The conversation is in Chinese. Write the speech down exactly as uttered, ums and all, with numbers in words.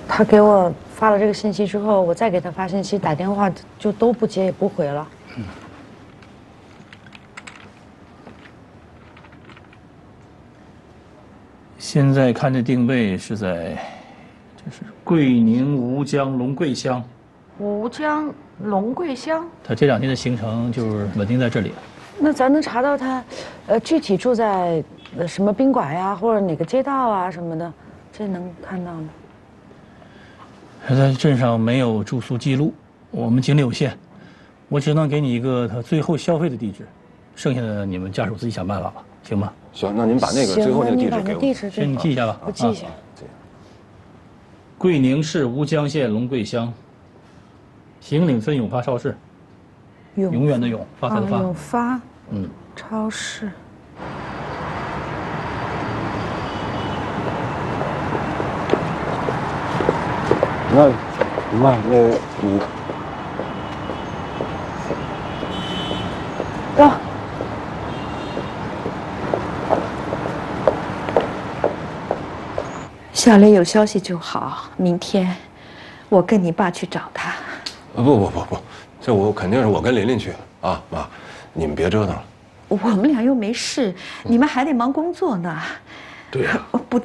他给我发了这个信息之后，我再给他发信息、打电话就都不接也不回了。嗯。 现在看这定位是在，这是桂宁吴江龙桂乡。 吴江龙桂乡。 他这两天的行程就是稳定在这里。 那咱能查到他，呃，具体住在呃什么宾馆呀，或者哪个街道啊什么的，这能看到吗？ 他在镇上没有住宿记录，我们精力有限，我只能给你一个他最后消费的地址，剩下的你们家属自己想办法吧，行吗？ 行，那您把那个最后那个地址给我。 先你记一下吧。 我记一下。 桂宁市吴江县龙桂乡，平岭村永发超市。永远的永，发财的发。 永发。 嗯。 超市。 那，你看那你。 走。小雷有消息就好，明天我跟你爸去找他。 不不不不，这我肯定是我跟琳琳去啊，妈，你们别折腾了。 我们俩又没事，你们还得忙工作呢。 对呀。 不